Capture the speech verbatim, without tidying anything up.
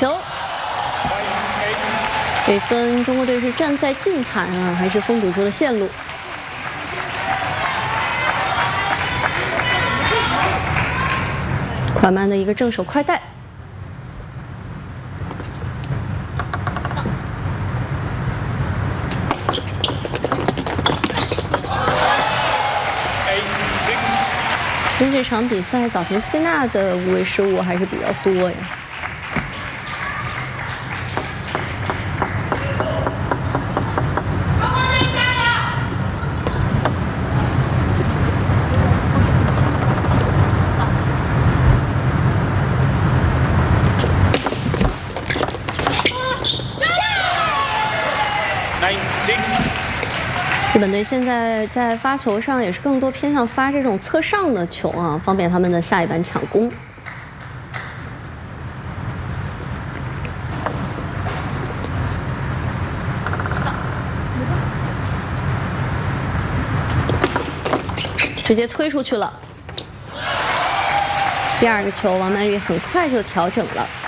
球。这分中国队是站在近盘啊，还是封堵住了线路？快慢的一个正手快带。 其实这场比赛，早田希娜的无谓失误还是比较多呀。日本队现在在发球上也是更多偏向发这种侧上的球啊，方便他们的下一板抢攻。直接推出去了。第二个球，王曼玉很快就调整了。